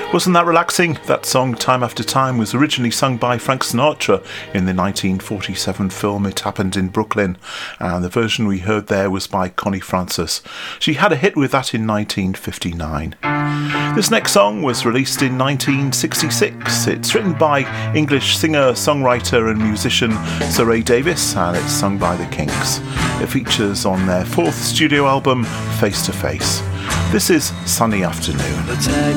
Wasn't that relaxing? That song, Time After Time, was originally sung by Frank Sinatra in the 1947 film It Happened in Brooklyn, and the version we heard there was by Connie Francis. She had a hit with that in 1959. This next song was released in 1966. It's written by English singer, songwriter and musician Sir Ray Davis, and it's sung by the Kinks. It features on their fourth studio album, Face to Face. This is Sunny Afternoon.